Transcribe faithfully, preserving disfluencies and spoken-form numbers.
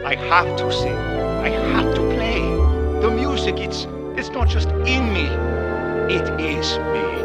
I have to sing. I have to play. The music, it's, it's not just in me. It is me.